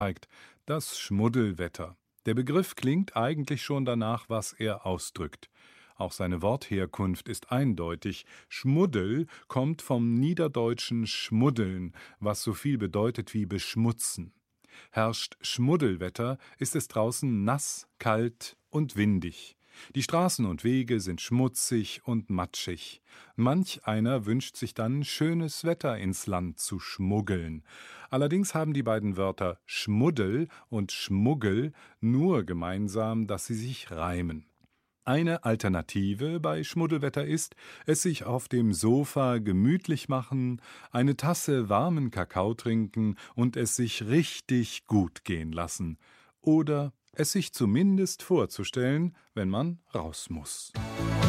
zeigt, das Schmuddelwetter. Der Begriff klingt eigentlich schon danach, was er ausdrückt. Auch seine Wortherkunft ist eindeutig. Schmuddel kommt vom niederdeutschen schmuddeln, was so viel bedeutet wie beschmutzen. Herrscht Schmuddelwetter, ist es draußen nass, kalt und windig. Die Straßen und Wege sind schmutzig und matschig. Manch einer wünscht sich dann schönes Wetter ins Land zu schmuggeln. Allerdings haben die beiden Wörter Schmuddel und Schmuggel nur gemeinsam, dass sie sich reimen. Eine Alternative bei Schmuddelwetter ist, es sich auf dem Sofa gemütlich machen, eine Tasse warmen Kakao trinken und es sich richtig gut gehen lassen. Oder es sich zumindest vorzustellen, wenn man raus muss.